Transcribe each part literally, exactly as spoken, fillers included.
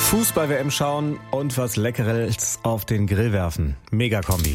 Fußball-W M schauen und was Leckeres auf den Grill werfen. Mega-Kombi.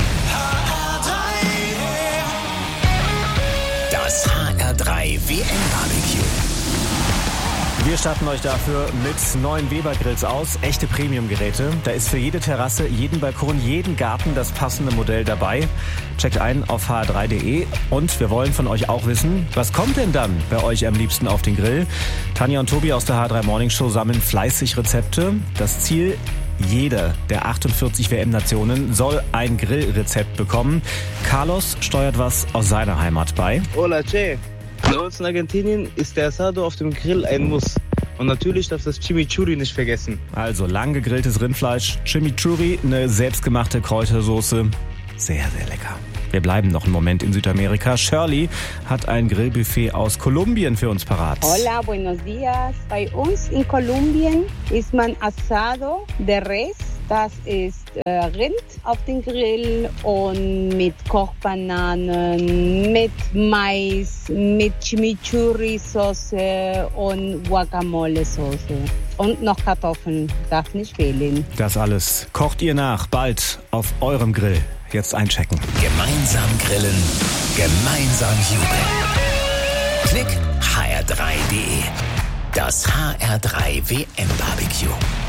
Das H R drei W M-Barbecue. Wir starten euch dafür mit neuen Weber-Grills aus, echte Premium-Geräte. Da ist für jede Terrasse, jeden Balkon, jeden Garten das passende Modell dabei. Checkt ein auf h r drei punkt d e und wir wollen von euch auch wissen, was kommt denn dann bei euch am liebsten auf den Grill? Tanja und Tobi aus der H R drei Morning Show sammeln fleißig Rezepte. Das Ziel: jede der achtundvierzig W M-Nationen soll ein Grillrezept bekommen. Carlos steuert was aus seiner Heimat bei. Hola, Che. Bei uns in Argentinien ist der Asado auf dem Grill ein Muss. Und natürlich darf das Chimichurri nicht vergessen. Also lang gegrilltes Rindfleisch, Chimichurri, eine selbstgemachte Kräutersoße. Sehr, sehr lecker. Wir bleiben noch einen Moment in Südamerika. Shirley hat ein Grillbuffet aus Kolumbien für uns parat. Hola, buenos días. Bei uns in Kolumbien isst man Asado de Res. Das ist äh, Rind auf den Grill und mit Kochbananen, mit Mais, mit Chimichurri-Soße und Guacamole-Soße. Und noch Kartoffeln, darf nicht fehlen. Das alles kocht ihr nach, bald auf eurem Grill. Jetzt einchecken. Gemeinsam grillen, gemeinsam jubeln. Klick h r drei punkt d e. Das H R drei W M-Barbecue.